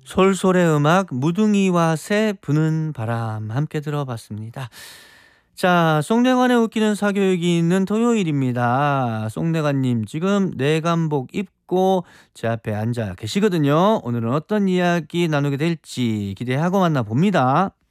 솔솔의 음악 무등이와 새 부는 바람 함께 들어봤습니다. 자, 송내관의 웃기는 사교육이 있는 토요일입니다. 송내관님 지금 내관복 입고 제 앞에 앉아 계시거든요. 오늘은 어떤 이야기 나누게 될지 기대하고 만나봅니다.